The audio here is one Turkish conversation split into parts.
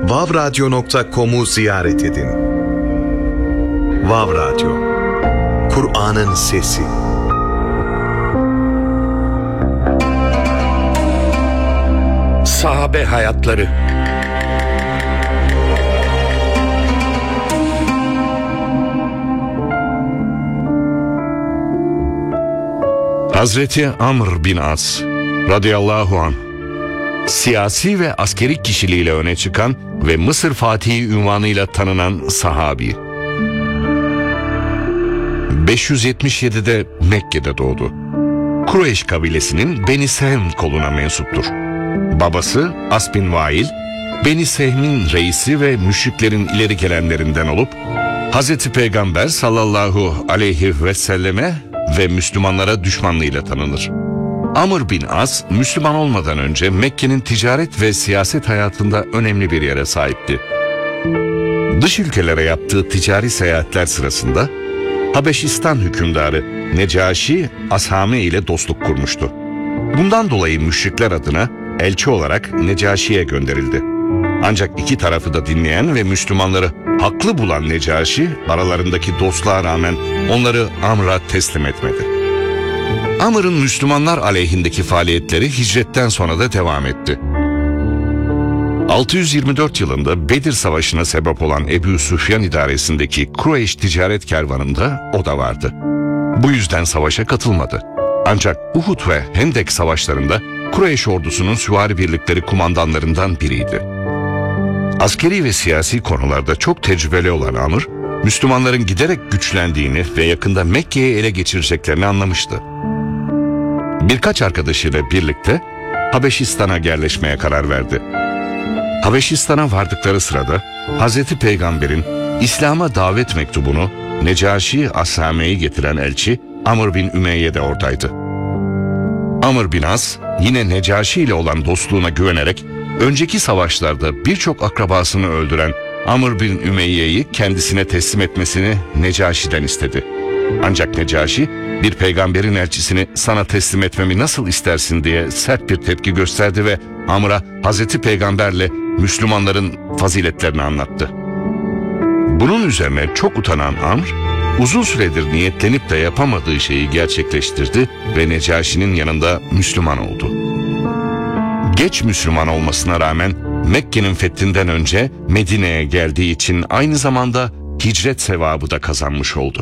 www.vavradyo.com'u ziyaret edin. Vav Radyo, Kur'an'ın sesi. Sahabe hayatları. Hazreti Amr bin As radıyallahu anh, siyasi ve askeri kişiliğiyle öne çıkan ve Mısır Fatihi unvanıyla tanınan sahabi. 577'de Mekke'de doğdu. Kureyş kabilesinin Beni Sehm koluna mensuptur. Babası As bin Vail, Beni Sehm'in reisi ve müşriklerin ileri gelenlerinden olup Hazreti Peygamber sallallahu aleyhi ve selleme ve Müslümanlara düşmanlığıyla tanınır. Amr bin As, Müslüman olmadan önce Mekke'nin ticaret ve siyaset hayatında önemli bir yere sahipti. Dış ülkelere yaptığı ticari seyahatler sırasında Habeşistan hükümdarı Necaşi Ashame ile dostluk kurmuştu. Bundan dolayı müşrikler adına elçi olarak Necaşi'ye gönderildi. Ancak iki tarafı da dinleyen ve Müslümanları haklı bulan Necaşi, aralarındaki dostluğa rağmen onları Amr'a teslim etmedi. Amr'ın Müslümanlar aleyhindeki faaliyetleri hicretten sonra da devam etti. 624 yılında Bedir Savaşı'na sebep olan Ebu Süfyan idaresindeki Kureyş ticaret kervanında o da vardı. Bu yüzden savaşa katılmadı. Ancak Uhud ve Hendek savaşlarında Kureyş ordusunun süvari birlikleri kumandanlarından biriydi. Askeri ve siyasi konularda çok tecrübeli olan Amr, Müslümanların giderek güçlendiğini ve yakında Mekke'yi ele geçireceklerini anlamıştı. Birkaç arkadaşıyla birlikte Habeşistan'a yerleşmeye karar verdi. Habeşistan'a vardıkları sırada Hazreti Peygamber'in İslam'a davet mektubunu Necaşi Ashame'yi getiren elçi Amr bin Ümeyye de oradaydı. Amr bin As yine Necaşi ile olan dostluğuna güvenerek önceki savaşlarda birçok akrabasını öldüren Amr bin Ümeyye'yi kendisine teslim etmesini Necaşi'den istedi. Ancak Necaşi, bir peygamberin elçisini sana teslim etmemi nasıl istersin diye sert bir tepki gösterdi ve Amr'a Hazreti Peygamberle Müslümanların faziletlerini anlattı. Bunun üzerine çok utanan Amr, uzun süredir niyetlenip de yapamadığı şeyi gerçekleştirdi ve Necaşi'nin yanında Müslüman oldu. Geç Müslüman olmasına rağmen Mekke'nin fethinden önce Medine'ye geldiği için aynı zamanda hicret sevabı da kazanmış oldu.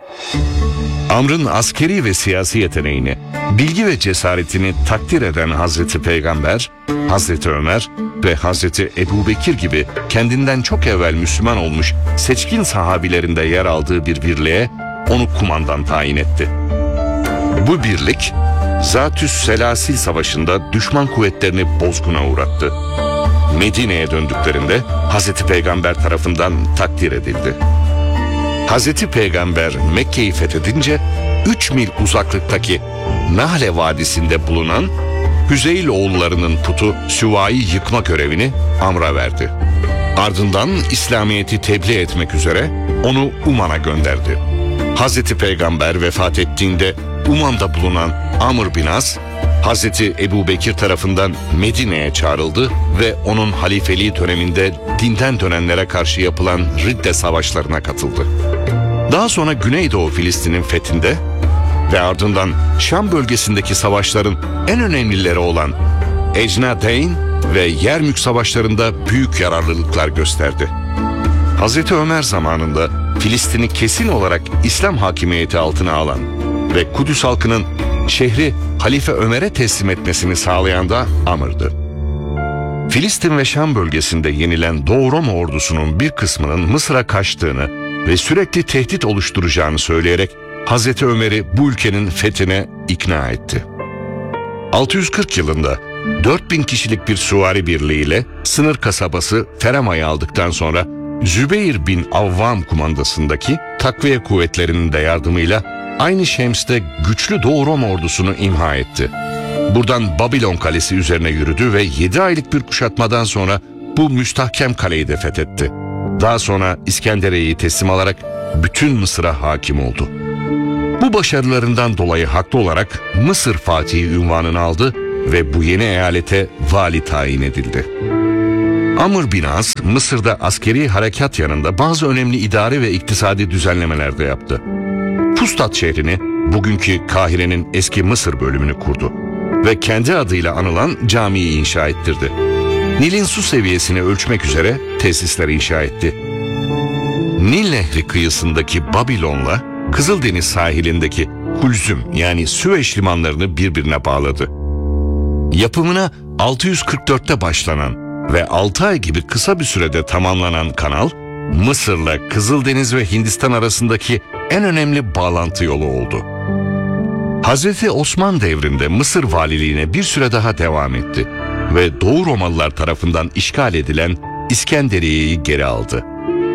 Amr'ın askeri ve siyasi yeteneğini, bilgi ve cesaretini takdir eden Hazreti Peygamber, Hazreti Ömer ve Hazreti Ebubekir gibi kendinden çok evvel Müslüman olmuş seçkin sahabilerinde yer aldığı bir birliğe onu kumandan tayin etti. Bu birlik, Zatüs Selasil Savaşı'nda düşman kuvvetlerini bozguna uğrattı. Medine'ye döndüklerinde Hazreti Peygamber tarafından takdir edildi. Hazreti Peygamber Mekke'yi fethedince 3 mil uzaklıktaki Nahle Vadisi'nde bulunan Hüzeyl oğullarının putu Süva'yı yıkma görevini Amr'a verdi. Ardından İslamiyet'i tebliğ etmek üzere onu Uman'a gönderdi. Hazreti Peygamber vefat ettiğinde Uman'da bulunan Amr bin As, Hazreti Ebubekir tarafından Medine'ye çağrıldı ve onun halifeliği döneminde dinden dönenlere karşı yapılan Ridde savaşlarına katıldı. Daha sonra Güneydoğu Filistin'in fethinde ve ardından Şam bölgesindeki savaşların en önemlileri olan Ecnadeyn ve Yermük savaşlarında büyük yararlılıklar gösterdi. Hazreti Ömer zamanında Filistin'i kesin olarak İslam hakimiyeti altına alan ve Kudüs halkının şehri Halife Ömer'e teslim etmesini sağlayan da Amr'dı. Filistin ve Şam bölgesinde yenilen Doğu Roma ordusunun bir kısmının Mısır'a kaçtığını ve sürekli tehdit oluşturacağını söyleyerek Hazreti Ömer'i bu ülkenin fethine ikna etti. 640 yılında 4000 kişilik bir süvari birliğiyle sınır kasabası Ferama'yı aldıktan sonra Zübeyir bin Avvam kumandasındaki takviye kuvvetlerinin de yardımıyla aynı Şems'te güçlü Doğu Roma ordusunu imha etti. Buradan Babilon Kalesi üzerine yürüdü ve 7 aylık bir kuşatmadan sonra bu müstahkem kaleyi de fethetti. Daha sonra İskenderiye'yi teslim alarak bütün Mısır'a hakim oldu. Bu başarılarından dolayı haklı olarak Mısır Fatihi unvanını aldı ve bu yeni eyalete vali tayin edildi. Amr bin As, Mısır'da askeri harekat yanında bazı önemli idari ve iktisadi düzenlemeler de yaptı. Fustat şehrini, bugünkü Kahire'nin eski Mısır bölümünü kurdu ve kendi adıyla anılan camiyi inşa ettirdi. Nil'in su seviyesini ölçmek üzere tesisler inşa etti. Nil Nehri kıyısındaki Babilon'la Kızıldeniz sahilindeki Kulzüm yani Süveyş limanlarını birbirine bağladı. Yapımına 644'te başlanan ve 6 ay gibi kısa bir sürede tamamlanan kanal, Mısır'la Kızıldeniz ve Hindistan arasındaki en önemli bağlantı yolu oldu. Hazreti Osman devrinde Mısır valiliğine bir süre daha devam etti ve Doğu Romalılar tarafından işgal edilen İskenderiye'yi geri aldı.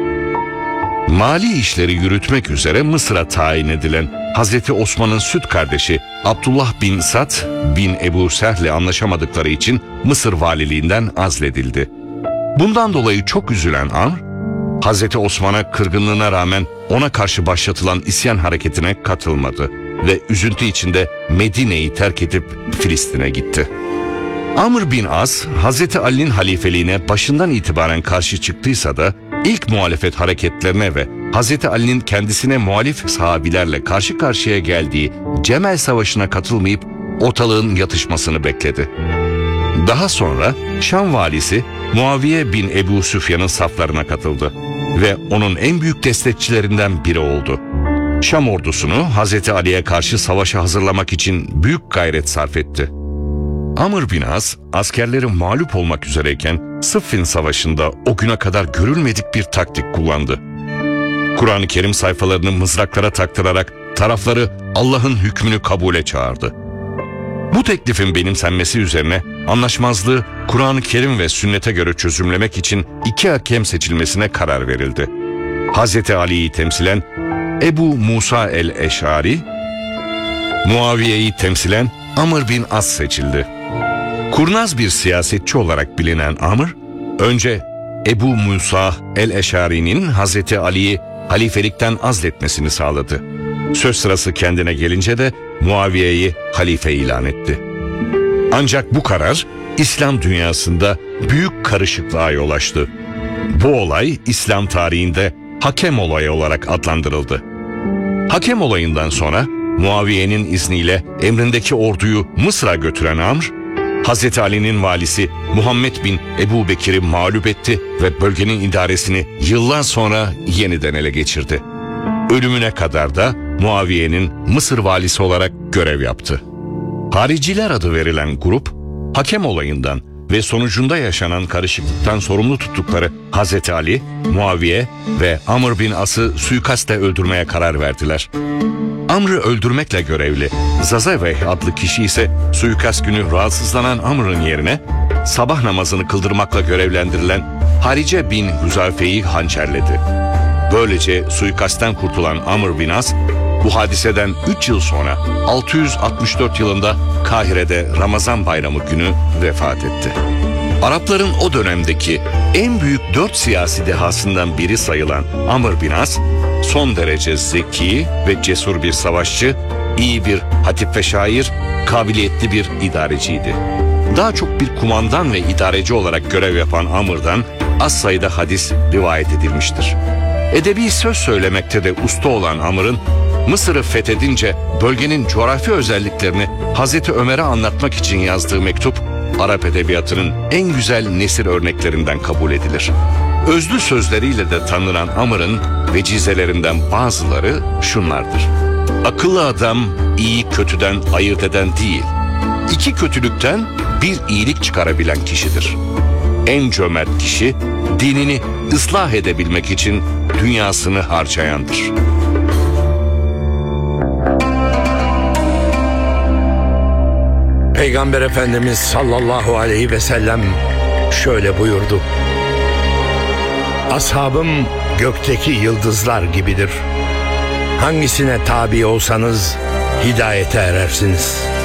Mali işleri yürütmek üzere Mısır'a tayin edilen Hazreti Osman'ın süt kardeşi Abdullah bin Sad bin Ebu Sehl'le anlaşamadıkları için Mısır valiliğinden azledildi. Bundan dolayı çok üzülen Amr, Hazreti Osman'a kırgınlığına rağmen ona karşı başlatılan isyan hareketine katılmadı ve üzüntü içinde Medine'yi terk edip Filistin'e gitti. Amr bin As, Hazreti Ali'nin halifeliğine başından itibaren karşı çıktıysa da ilk muhalefet hareketlerine ve Hazreti Ali'nin kendisine muhalif sahabilerle karşı karşıya geldiği Cemel Savaşı'na katılmayıp ortalığın yatışmasını bekledi. Daha sonra Şam valisi Muaviye bin Ebu Süfyan'ın saflarına katıldı ve onun en büyük destekçilerinden biri oldu. Şam ordusunu Hazreti Ali'ye karşı savaşa hazırlamak için büyük gayret sarf etti. Amr bin As, askerleri mağlup olmak üzereyken Sıffin Savaşı'nda o güne kadar görülmedik bir taktik kullandı. Kur'an-ı Kerim sayfalarını mızraklara taktırarak tarafları Allah'ın hükmünü kabule çağırdı. Bu teklifin benimsenmesi üzerine anlaşmazlığı Kur'an-ı Kerim ve sünnete göre çözümlemek için 2 hakem seçilmesine karar verildi. Hazreti Ali'yi temsilen Ebu Musa el-Eş'ari, Muaviye'yi temsilen Amr bin As seçildi. Kurnaz bir siyasetçi olarak bilinen Amr, önce Ebu Musa el-Eş'ari'nin Hazreti Ali'yi halifelikten azletmesini sağladı. Söz sırası kendine gelince de Muaviye'yi halife ilan etti. Ancak bu karar İslam dünyasında büyük karışıklığa yol açtı. Bu olay İslam tarihinde hakem olayı olarak adlandırıldı. Hakem olayından sonra Muaviye'nin izniyle emrindeki orduyu Mısır'a götüren Amr, Hazreti Ali'nin valisi Muhammed bin Ebu Bekir'i mağlup etti ve bölgenin idaresini yıllar sonra yeniden ele geçirdi. Ölümüne kadar da Muaviye'nin Mısır valisi olarak görev yaptı. Hariciler adı verilen grup, hakem olayından ve sonucunda yaşanan karışıklıktan sorumlu tuttukları Hazreti Ali, Muaviye ve Amr bin As'ı suikastle öldürmeye karar verdiler. Amr'ı öldürmekle görevli Zazaveh adlı kişi ise suikast günü rahatsızlanan Amr'ın yerine sabah namazını kıldırmakla görevlendirilen Harice bin Huzafe'yi hançerledi. Böylece suikastten kurtulan Amr bin As, bu hadiseden 3 yıl sonra 664 yılında Kahire'de Ramazan bayramı günü vefat etti. Arapların o dönemdeki en büyük 4 siyasi dehasından biri sayılan Amr bin As, son derece zeki ve cesur bir savaşçı, iyi bir hatip ve şair, kabiliyetli bir idareciydi. Daha çok bir kumandan ve idareci olarak görev yapan Amr'dan az sayıda hadis rivayet edilmiştir. Edebi söz söylemekte de usta olan Amr'ın, Mısır'ı fethedince bölgenin coğrafi özelliklerini Hazreti Ömer'e anlatmak için yazdığı mektup, Arap edebiyatının en güzel nesir örneklerinden kabul edilir. Özlü sözleriyle de tanınan Amr'ın vecizelerinden bazıları şunlardır: akıllı adam iyi kötüden ayırt eden değil, 2 kötülükten bir iyilik çıkarabilen kişidir. En cömert kişi dinini ıslah edebilmek için dünyasını harcayandır. Peygamber Efendimiz sallallahu aleyhi ve sellem şöyle buyurdu: ashabım gökteki yıldızlar gibidir. Hangisine tabi olsanız hidayete erersiniz.